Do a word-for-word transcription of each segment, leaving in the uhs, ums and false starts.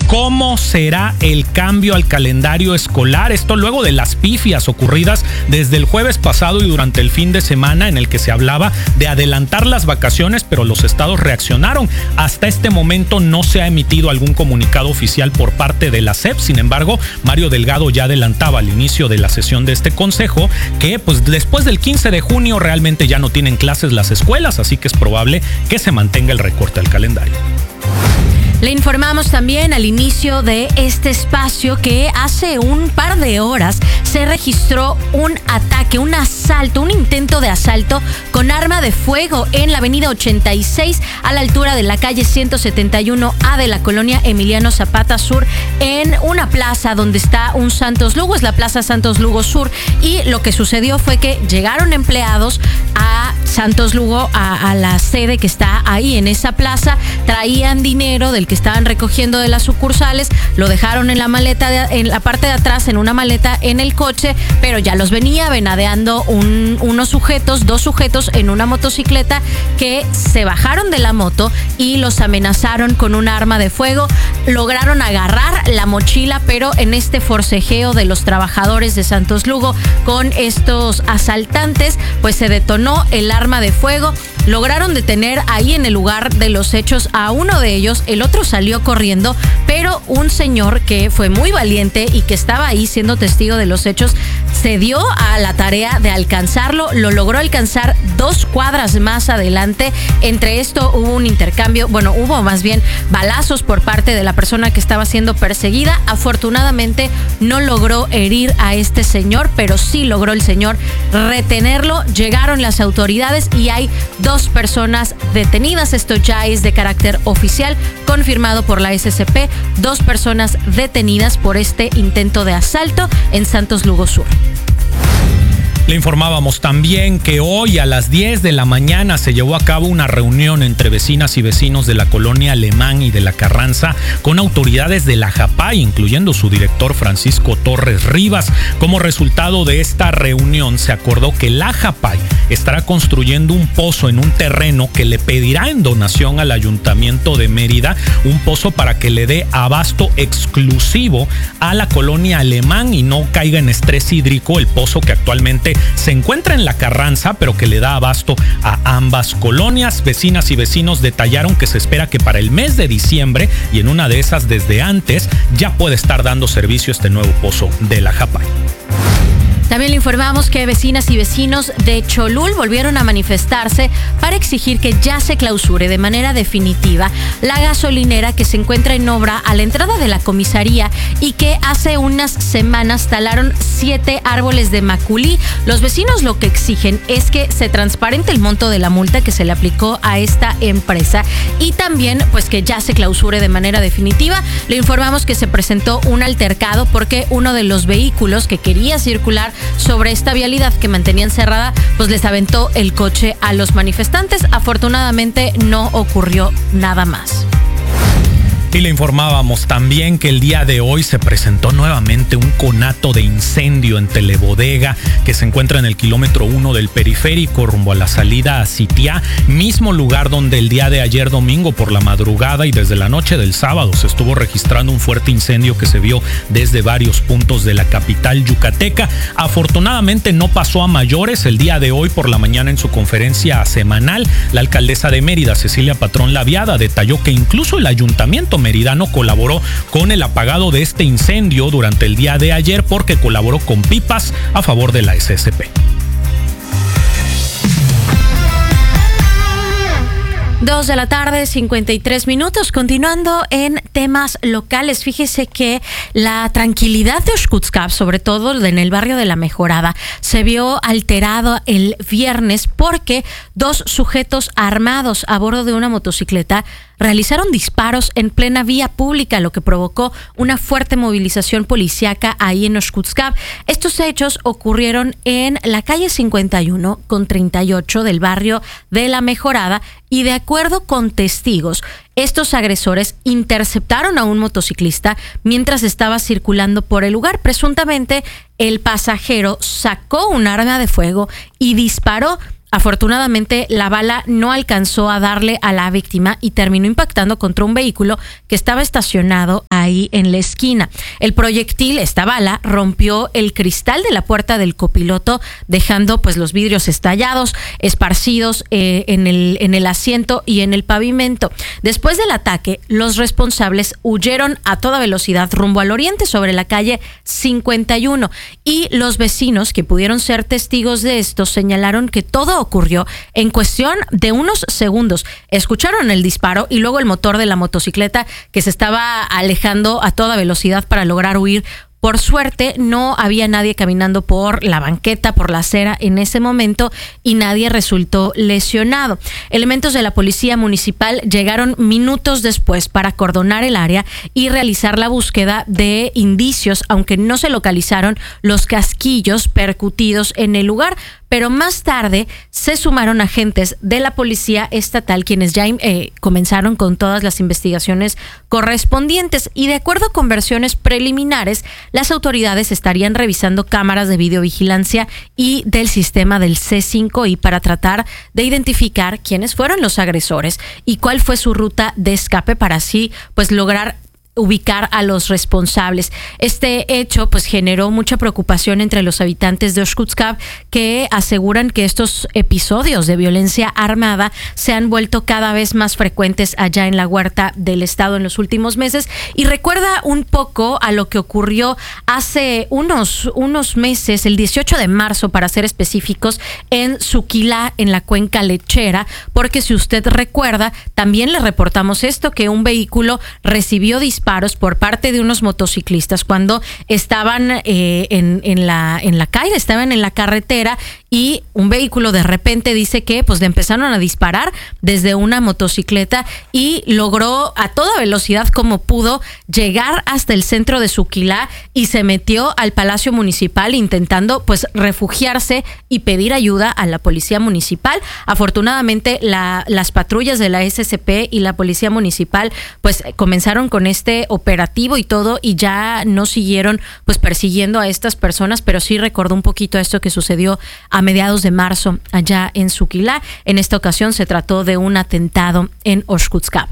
¿Cómo será el cambio al calendario escolar? Esto luego de las pifias ocurridas desde el jueves pasado y durante el fin de semana, en el que se hablaba de adelantar las vacaciones, pero los estados reaccionaron. Hasta este momento no se ha emitido algún comunicado oficial por parte de la S E P. Sin embargo, Mario Delgado ya adelantaba al inicio de la sesión de este consejo que pues después del quince de junio realmente ya no tienen clases las escuelas, así que es probable que se mantenga el recorte al calendario. Le informamos también al inicio de este espacio que hace un par de horas se registró un ataque, un asalto, un intento de asalto con arma de fuego en la avenida ochenta y seis a la altura de la calle ciento setenta y uno A de la colonia Emiliano Zapata Sur, en una plaza donde está un Santos Lugo, es la Plaza Santos Lugo Sur, y lo que sucedió fue que llegaron empleados a Santos Lugo, a, a la sede que está ahí en esa plaza, traían dinero del que estaban recogiendo de las sucursales, lo dejaron en la maleta, de, en la parte de atrás, en una maleta en el coche, pero ya los venía venadeando un, unos sujetos, dos sujetos en una motocicleta que se bajaron de la moto y los amenazaron con un arma de fuego. Lograron agarrar la mochila, pero en este forcejeo de los trabajadores de Santos Lugo con estos asaltantes, pues se detonó el arma de fuego. Lograron detener ahí en el lugar de los hechos a uno de ellos, el otro salió corriendo, pero un señor que fue muy valiente y que estaba ahí siendo testigo de los hechos se dio a la tarea de alcanzarlo, lo logró alcanzar dos cuadras más adelante. Entre esto hubo un intercambio, bueno, hubo más bien balazos por parte de la persona que estaba siendo perseguida. Afortunadamente no logró herir a este señor, pero sí logró el señor retenerlo. Llegaron las autoridades y hay dos personas detenidas. Esto ya es de carácter oficial, confirmado por la S C P, dos personas detenidas por este intento de asalto en Santos Lugo Sur. Le informábamos también que hoy a las diez de la mañana se llevó a cabo una reunión entre vecinas y vecinos de la colonia Alemán y de la Carranza con autoridades de la JAPAI, incluyendo su director Francisco Torres Rivas. Como resultado de esta reunión se acordó que la JAPAI estará construyendo un pozo en un terreno que le pedirá en donación al Ayuntamiento de Mérida, un pozo para que le dé abasto exclusivo a la colonia Alemán y no caiga en estrés hídrico el pozo que actualmente se encuentra en la Carranza, pero que le da abasto a ambas colonias. Vecinas y vecinos detallaron que se espera que para el mes de diciembre, y en una de esas desde antes, ya puede estar dando servicio este nuevo pozo de la JAPAI. También le informamos que vecinas y vecinos de Cholul volvieron a manifestarse para exigir que ya se clausure de manera definitiva la gasolinera que se encuentra en obra a la entrada de la comisaría y que hace unas semanas talaron siete árboles de maculí. Los vecinos lo que exigen es que se transparente el monto de la multa que se le aplicó a esta empresa y también pues que ya se clausure de manera definitiva. Le informamos que se presentó un altercado porque uno de los vehículos que quería circular sobre esta vialidad que mantenían cerrada, pues les aventó el coche a los manifestantes. Afortunadamente no ocurrió nada más. Y le informábamos también que el día de hoy se presentó nuevamente un conato de incendio en Telebodega, que se encuentra en el kilómetro uno del periférico rumbo a la salida a Sitiá, mismo lugar donde el día de ayer domingo por la madrugada y desde la noche del sábado se estuvo registrando un fuerte incendio que se vio desde varios puntos de la capital yucateca. Afortunadamente no pasó a mayores. El día de hoy por la mañana en su conferencia semanal, la alcaldesa de Mérida, Cecilia Patrón Laviada, detalló que incluso el ayuntamiento meridano colaboró con el apagado de este incendio durante el día de ayer porque colaboró con pipas a favor de la S S P. Dos de la tarde, cincuenta y tres minutos. Continuando en temas locales, fíjese que la tranquilidad de Oxkutzcap, sobre todo en el barrio de La Mejorada, se vio alterado el viernes porque dos sujetos armados a bordo de una motocicleta realizaron disparos en plena vía pública, lo que provocó una fuerte movilización policíaca ahí en Oxkutzcap. Estos hechos ocurrieron en la calle cincuenta y uno con treinta y ocho del barrio de La Mejorada y de acuerdo con testigos, estos agresores interceptaron a un motociclista mientras estaba circulando por el lugar. Presuntamente, el pasajero sacó un arma de fuego y disparó. Afortunadamente, la bala no alcanzó a darle a la víctima y terminó impactando contra un vehículo que estaba estacionado ahí en la esquina. El proyectil, esta bala, rompió el cristal de la puerta del copiloto, dejando pues los vidrios estallados, esparcidos eh, en el, en el asiento y en el pavimento. Después del ataque, los responsables huyeron a toda velocidad rumbo al oriente sobre la calle cincuenta y uno, y los vecinos que pudieron ser testigos de esto señalaron que todo ocurrió en cuestión de unos segundos. Escucharon el disparo y luego el motor de la motocicleta que se estaba alejando a toda velocidad para lograr huir. Por suerte, no había nadie caminando por la banqueta, por la acera en ese momento, y nadie resultó lesionado. Elementos de la policía municipal llegaron minutos después para acordonar el área y realizar la búsqueda de indicios, aunque no se localizaron los casquillos percutidos en el lugar. Pero más tarde se sumaron agentes de la policía estatal, quienes ya eh, comenzaron con todas las investigaciones correspondientes. Y de acuerdo con versiones preliminares, las autoridades estarían revisando cámaras de videovigilancia y del sistema del C cinco I para tratar de identificar quiénes fueron los agresores y cuál fue su ruta de escape, para así pues lograr ubicar a los responsables. Este hecho pues generó mucha preocupación entre los habitantes de Oshkoshka, que aseguran que estos episodios de violencia armada se han vuelto cada vez más frecuentes allá en la Huerta del Estado en los últimos meses, y recuerda un poco a lo que ocurrió hace unos, unos meses, el dieciocho de marzo para ser específicos, en Suquilá, en la cuenca lechera, porque si usted recuerda, también le reportamos esto, que un vehículo recibió disparos por parte de unos motociclistas cuando estaban eh, en, en, la, en la calle, estaban en la carretera, y un vehículo de repente dice que pues le empezaron a disparar desde una motocicleta y logró a toda velocidad como pudo llegar hasta el centro de Suquilá y se metió al Palacio Municipal intentando pues refugiarse y pedir ayuda a la policía municipal. Afortunadamente la, las patrullas de la S C P y la policía municipal pues comenzaron con este operativo y todo, y ya no siguieron pues persiguiendo a estas personas, pero sí recordó un poquito esto que sucedió a mediados de marzo allá en Suquilá. En esta ocasión se trató de un atentado en Oshkoshka.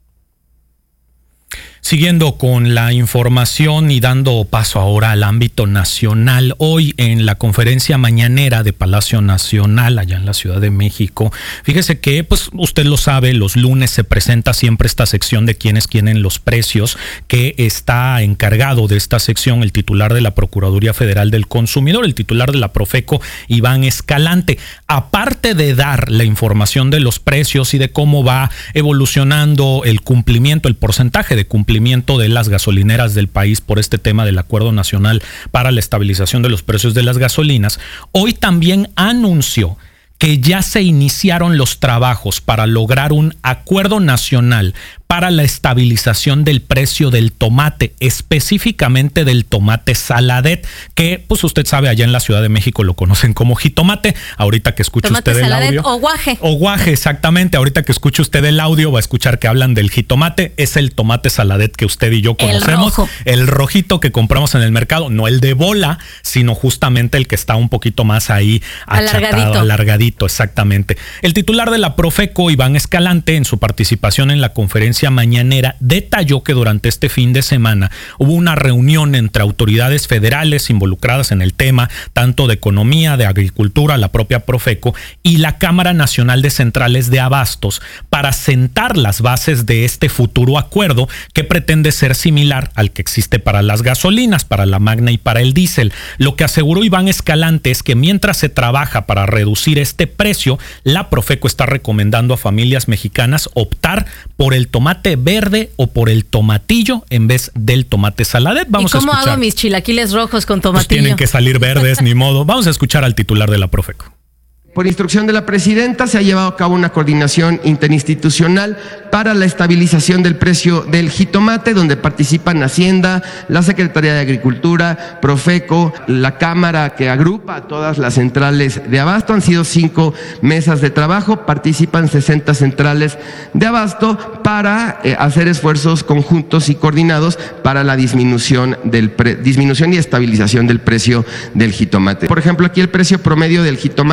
Siguiendo con la información y dando paso ahora al ámbito nacional, hoy en la conferencia mañanera de Palacio Nacional, allá en la Ciudad de México, fíjese que, pues usted lo sabe, los lunes se presenta siempre esta sección de quiénes quieren los precios, que está encargado de esta sección el titular de la Procuraduría Federal del Consumidor, el titular de la Profeco, Iván Escalante. Aparte de dar la información de los precios y de cómo va evolucionando el cumplimiento, el porcentaje de cumplimiento de las gasolineras del país por este tema del Acuerdo Nacional para la Estabilización de los Precios de las Gasolinas, hoy también anunció que ya se iniciaron los trabajos para lograr un acuerdo nacional para la estabilización del precio del tomate, específicamente del tomate saladet, que pues usted sabe, allá en la Ciudad de México lo conocen como jitomate. Ahorita que escuche tomate usted el saladet, audio. o guaje. O guaje, exactamente. Ahorita que escuche usted el audio va a escuchar que hablan del jitomate. Es el tomate saladet que usted y yo conocemos. El rojo. El rojito que compramos en el mercado. No el de bola, sino justamente el que está un poquito más ahí achatado, alargadito. alargadito, exactamente. El titular de la Profeco, Iván Escalante, en su participación en la conferencia mañanera, detalló que durante este fin de semana hubo una reunión entre autoridades federales involucradas en el tema, tanto de economía, de agricultura, la propia Profeco y la Cámara Nacional de Centrales de Abastos, para sentar las bases de este futuro acuerdo que pretende ser similar al que existe para las gasolinas, para la magna y para el diésel. Lo que aseguró Iván Escalante es que mientras se trabaja para reducir este precio, la Profeco está recomendando a familias mexicanas optar por el tomate verde o por el tomatillo en vez del tomate saladet. Vamos ¿Y cómo a escuchar. hago mis chilaquiles rojos con tomatillo? Pues tienen que salir verdes, ni modo. Vamos a escuchar al titular de la Profeco. Por instrucción de la presidenta se ha llevado a cabo una coordinación interinstitucional para la estabilización del precio del jitomate, donde participan Hacienda, la Secretaría de Agricultura, Profeco, la Cámara que agrupa a todas las centrales de abasto. Han sido cinco mesas de trabajo, participan sesenta centrales de abasto para eh, hacer esfuerzos conjuntos y coordinados para la disminución, del pre, disminución y estabilización del precio del jitomate. Por ejemplo, aquí el precio promedio del jitomate saladet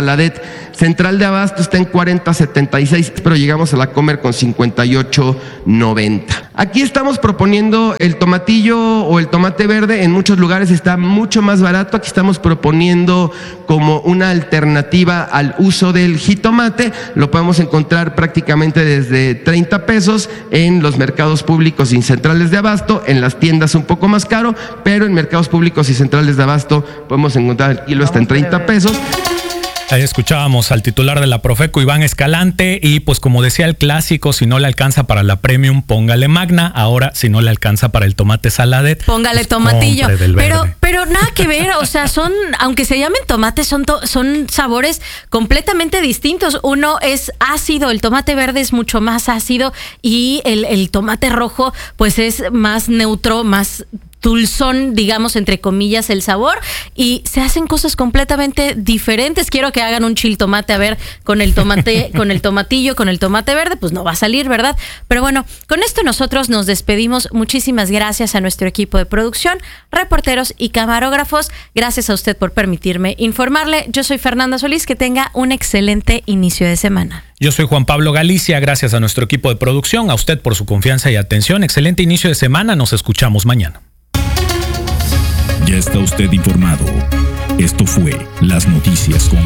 Saladet. Central de Abasto está en cuarenta setenta y seis, pero llegamos a la Comer con cincuenta y ocho noventa. Aquí estamos proponiendo el tomatillo o el tomate verde. En muchos lugares está mucho más barato. Aquí estamos proponiendo como una alternativa al uso del jitomate. Lo podemos encontrar prácticamente desde treinta pesos en los mercados públicos y centrales de abasto, en las tiendas un poco más caro, pero en mercados públicos y centrales de abasto podemos encontrar el kilo hasta en treinta pesos. Ahí escuchábamos al titular de la Profeco, Iván Escalante, y pues como decía el clásico, si no le alcanza para la Premium, póngale Magna. Ahora, si no le alcanza para el tomate Saladet, póngale pues tomatillo. Pero, verde. pero nada que ver, o sea, son, aunque se llamen tomates, son, to, son sabores completamente distintos. Uno es ácido, el tomate verde es mucho más ácido y el, el tomate rojo pues es más neutro, más dulzón, digamos, entre comillas, el sabor, y se hacen cosas completamente diferentes. Quiero que hagan un chiltomate, a ver, con el tomate, con el tomatillo, con el tomate verde, pues no va a salir, ¿verdad? Pero bueno, con esto nosotros nos despedimos. Muchísimas gracias a nuestro equipo de producción, reporteros y camarógrafos. Gracias a usted por permitirme informarle. Yo soy Fernanda Solís, que tenga un excelente inicio de semana. Yo soy Juan Pablo Galicia, gracias a nuestro equipo de producción, a usted por su confianza y atención. Excelente inicio de semana, nos escuchamos mañana. Ya está usted informado. Esto fue Las Noticias con